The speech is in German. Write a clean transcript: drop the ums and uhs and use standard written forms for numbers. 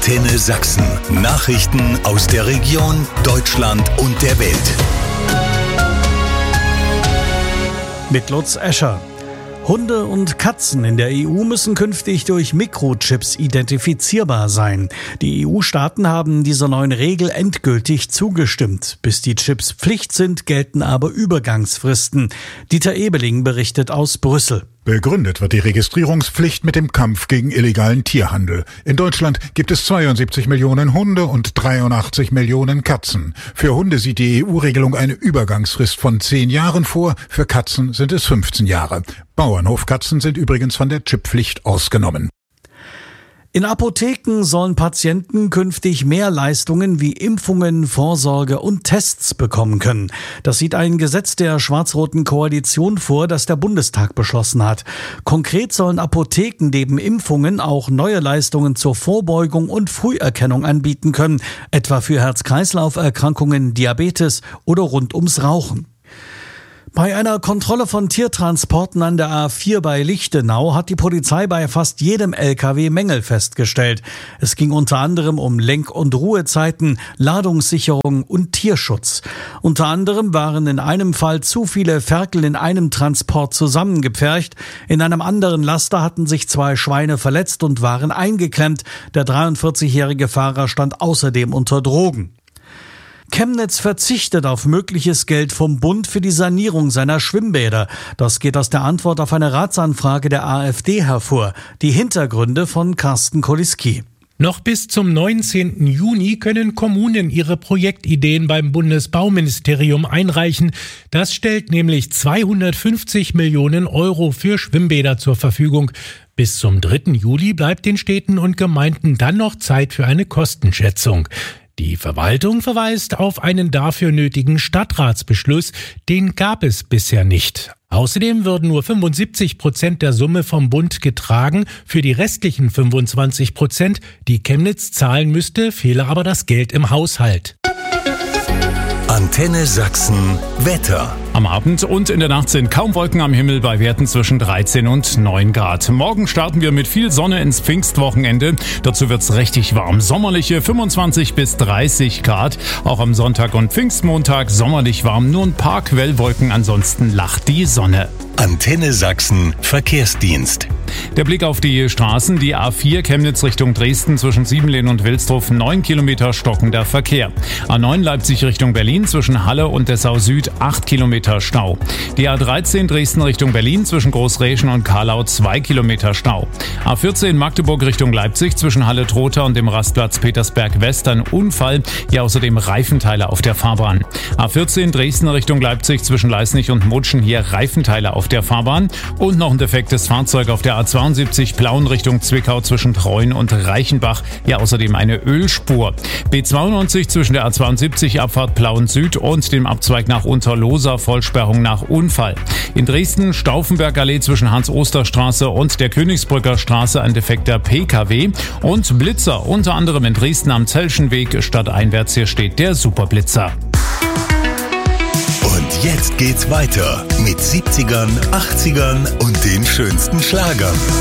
Antenne Sachsen. Nachrichten aus der Region, Deutschland und der Welt. Mit Lutz Escher. Hunde und Katzen in der EU müssen künftig durch Mikrochips identifizierbar sein. Die EU-Staaten haben dieser neuen Regel endgültig zugestimmt. Bis die Chips Pflicht sind, gelten aber Übergangsfristen. Dieter Ebeling berichtet aus Brüssel. Begründet wird die Registrierungspflicht mit dem Kampf gegen illegalen Tierhandel. In Deutschland gibt es 72 Millionen Hunde und 83 Millionen Katzen. Für Hunde sieht die EU-Regelung eine Übergangsfrist von 10 Jahren vor, für Katzen sind es 15 Jahre. Bauernhofkatzen sind übrigens von der Chipppflicht ausgenommen. In Apotheken sollen Patienten künftig mehr Leistungen wie Impfungen, Vorsorge und Tests bekommen können. Das sieht ein Gesetz der schwarz-roten Koalition vor, das der Bundestag beschlossen hat. Konkret sollen Apotheken neben Impfungen auch neue Leistungen zur Vorbeugung und Früherkennung anbieten können, etwa für Herz-Kreislauf-Erkrankungen, Diabetes oder rund ums Rauchen. Bei einer Kontrolle von Tiertransporten an der A4 bei Lichtenau hat die Polizei bei fast jedem LKW Mängel festgestellt. Es ging unter anderem um Lenk- und Ruhezeiten, Ladungssicherung und Tierschutz. Unter anderem waren in einem Fall zu viele Ferkel in einem Transport zusammengepfercht. In einem anderen Laster hatten sich 2 Schweine verletzt und waren eingeklemmt. Der 43-jährige Fahrer stand außerdem unter Drogen. Chemnitz verzichtet auf mögliches Geld vom Bund für die Sanierung seiner Schwimmbäder. Das geht aus der Antwort auf eine Ratsanfrage der AfD hervor. Die Hintergründe von Carsten Koliski. Noch bis zum 19. Juni können Kommunen ihre Projektideen beim Bundesbauministerium einreichen. Das stellt nämlich 250 Millionen Euro für Schwimmbäder zur Verfügung. Bis zum 3. Juli bleibt den Städten und Gemeinden dann noch Zeit für eine Kostenschätzung. Die Verwaltung verweist auf einen dafür nötigen Stadtratsbeschluss, den gab es bisher nicht. Außerdem würden nur 75% der Summe vom Bund getragen. Für die restlichen 25%, die Chemnitz zahlen müsste, fehle aber das Geld im Haushalt. Antenne Sachsen Wetter. Am Abend und in der Nacht sind kaum Wolken am Himmel bei Werten zwischen 13 und 9 Grad. Morgen starten wir mit viel Sonne ins Pfingstwochenende. Dazu wird's richtig warm. Sommerliche 25 bis 30 Grad. Auch am Sonntag und Pfingstmontag sommerlich warm. Nur ein paar Quellwolken, ansonsten lacht die Sonne. Antenne Sachsen Verkehrsdienst. Der Blick auf die Straßen. Die A4 Chemnitz Richtung Dresden zwischen Siebenlehn und Wilsdruff 9 Kilometer stockender Verkehr. A9 Leipzig Richtung Berlin zwischen Halle und Dessau Süd 8 Kilometer Stau. Die A13 Dresden Richtung Berlin zwischen Großräschen und Karlau 2 Kilometer Stau. A14 Magdeburg Richtung Leipzig zwischen Halle-Trotha und dem Rastplatz Petersberg West ein Unfall. Hier außerdem Reifenteile auf der Fahrbahn. A14 Dresden Richtung Leipzig zwischen Leisnig und Mutschen. Hier Reifenteile auf der Fahrbahn. Und noch ein defektes Fahrzeug auf der A72 Plauen Richtung Zwickau zwischen Treuen und Reichenbach. Hier außerdem eine Ölspur. B92 zwischen der A72 Abfahrt Plauen Süd und dem Abzweig nach Unterlohsa Vollsperrung nach Unfall. In Dresden Stauffenbergallee zwischen Hans-Oster-Straße und der Königsbrücker Straße ein defekter PKW. Und Blitzer unter anderem in Dresden am Zelschenweg stadteinwärts. Hier steht der Superblitzer. Und jetzt geht's weiter mit 70ern, 80ern und den schönsten Schlagern.